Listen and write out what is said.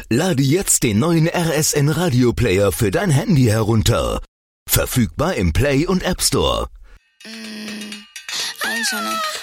Lade jetzt den neuen RSN Radio Player für dein Handy herunter. Verfügbar im Play und App Store. Einschalten.